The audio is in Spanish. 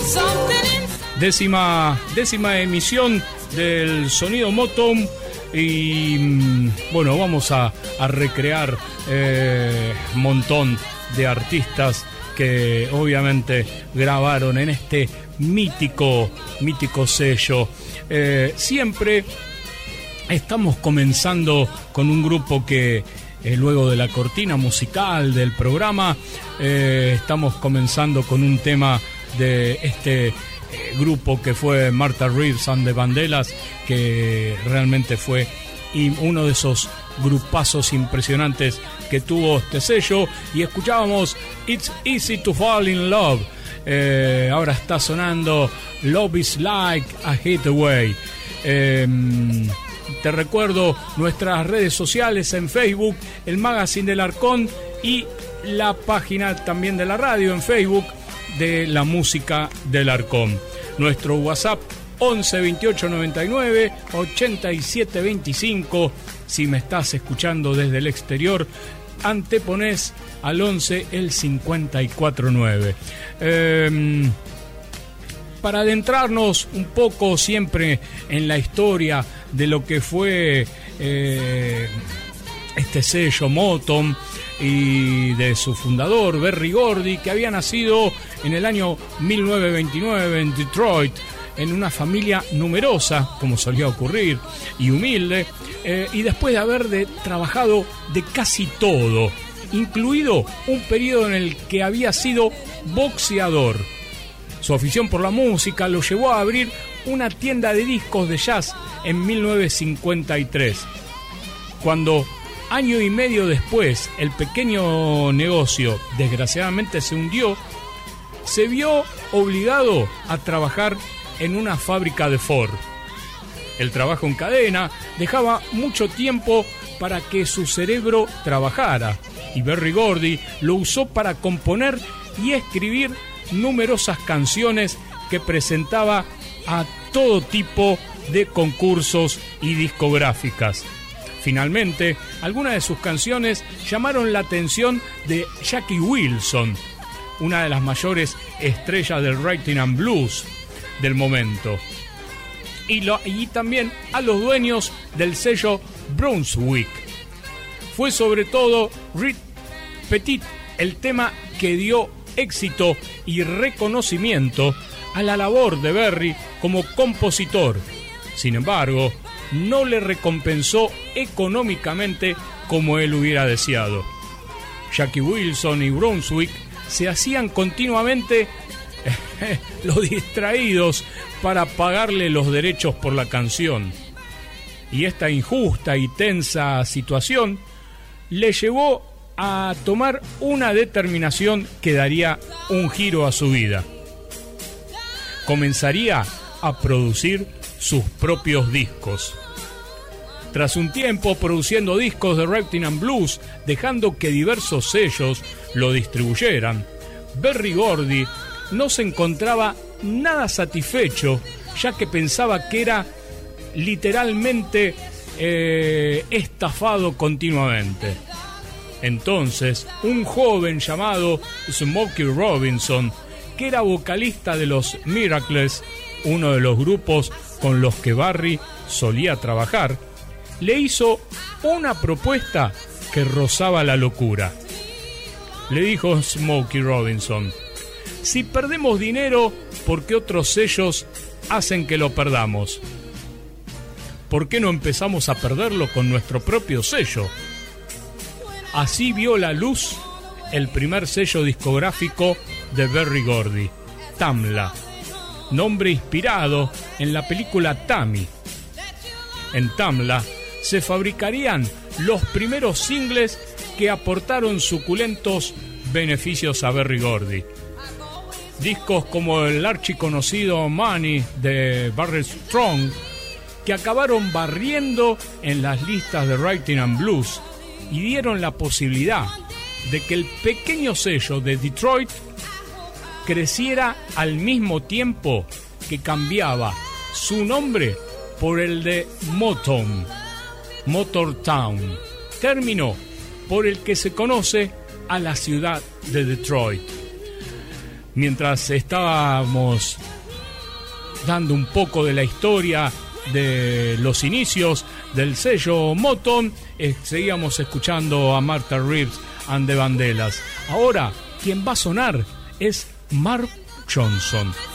Décima emisión del Sonido Motown. Y bueno, vamos a recrear un montón de artistas que obviamente grabaron en este mítico sello. Siempre estamos comenzando con un grupo que luego de la cortina musical del programa, estamos comenzando con un tema de este grupo que fue Martha Reeves and the Vandellas, que realmente fue uno de esos grupazos impresionantes que tuvo este sello. Y escuchábamos It's Easy to Fall in Love. Ahora está sonando Love is Like a Hitaway. Te recuerdo nuestras redes sociales en Facebook, el Magazine del Arcón, y la página también de la radio en Facebook de la música del Arcón. Nuestro WhatsApp 11 28 99 87 25. Si me estás escuchando desde el exterior, anteponés al 11 el 549. Para adentrarnos un poco siempre en la historia de lo que fue este sello Motown y de su fundador, Berry Gordy, que había nacido en el año 1929 en Detroit, en una familia numerosa, como solía ocurrir, y humilde, y después de haber trabajado de casi todo, incluido un periodo en el que había sido boxeador. Su afición por la música lo llevó a abrir una tienda de discos de jazz en 1953. Cuando, año y medio después, el pequeño negocio desgraciadamente se hundió, se vio obligado a trabajar en una fábrica de Ford. El trabajo en cadena dejaba mucho tiempo para que su cerebro trabajara, y Berry Gordy lo usó para componer y escribir numerosas canciones que presentaba a todo tipo de concursos y discográficas. Finalmente, algunas de sus canciones llamaron la atención de Jackie Wilson, una de las mayores estrellas del rhythm and blues del momento, y también a los dueños del sello Brunswick. Fue sobre todo Rit Petit el tema que dio éxito y reconocimiento a la labor de Berry como compositor. Sin embargo, no le recompensó económicamente como él hubiera deseado. Jackie Wilson y Brunswick se hacían continuamente los distraídos para pagarle los derechos por la canción. Y esta injusta y tensa situación le llevó a tomar una determinación que daría un giro a su vida. Comenzaría a producir sus propios discos. Tras un tiempo produciendo discos de rhythm and blues, dejando que diversos sellos lo distribuyeran, Berry Gordy no se encontraba nada satisfecho, ya que pensaba que era literalmente estafado continuamente. Entonces, un joven llamado Smokey Robinson, que era vocalista de los Miracles, uno de los grupos con los que Berry solía trabajar, le hizo una propuesta que rozaba la locura. Le dijo Smokey Robinson: si perdemos dinero porque otros sellos hacen que lo perdamos, ¿por qué no empezamos a perderlo con nuestro propio sello? Así vio la luz el primer sello discográfico de Berry Gordy, Tamla, nombre inspirado en la película Tammy. En Tamla se fabricarían los primeros singles que aportaron suculentos beneficios a Berry Gordy. Discos como el archiconocido Money de Barrett Strong, que acabaron barriendo en las listas de rhythm and blues y dieron la posibilidad de que el pequeño sello de Detroit creciera al mismo tiempo que cambiaba su nombre por el de Motown, Motortown, término por el que se conoce a la ciudad de Detroit. mientras estábamos dando un poco de la historia de los inicios del sello Motown, seguíamos escuchando a Martha Reeves and the Vandellas. Ahora, quien va a sonar es Mark Johnson.